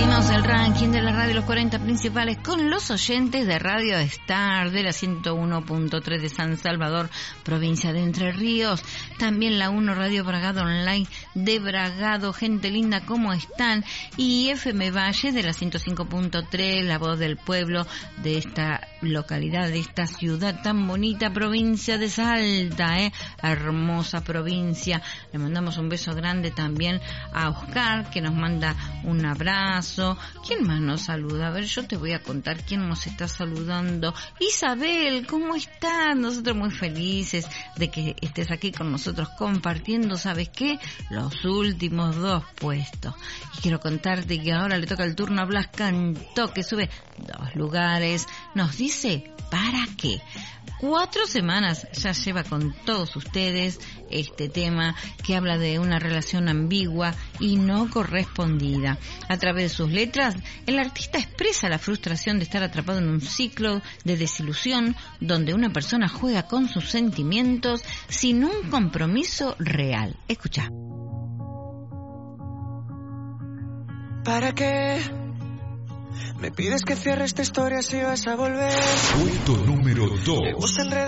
Abrimos el ranking de la radio, los 40 principales, con los oyentes de Radio Star, de la 101.3 de San Salvador, provincia de Entre Ríos. También la 1 Radio Bragado Online de Bragado. Gente linda, ¿cómo están? Y FM Valle de la 105.3, la voz del pueblo de esta localidad, de esta ciudad tan bonita, provincia de Salta, hermosa provincia. Le mandamos un beso grande también a Oscar, que nos manda un abrazo. ¿Quién más nos saluda? A ver, yo te voy a contar quién nos está saludando. Isabel, ¿cómo estás? Nosotros muy felices de que estés aquí con nosotros compartiendo, ¿sabes qué? Los últimos 2 puestos. Y quiero contarte que ahora le toca el turno a Blas Cantó, que sube 2 lugares. Nos dice, ¿para qué? 4 semanas ya lleva con todos ustedes este tema que habla de una relación ambigua y no correspondida. A través de sus letras, el artista expresa la frustración de estar atrapado en un ciclo de desilusión donde una persona juega con sus sentimientos sin un compromiso real. Escucha. ¿Para qué me pides que cierre esta historia si vas a volver? Puesto número 2.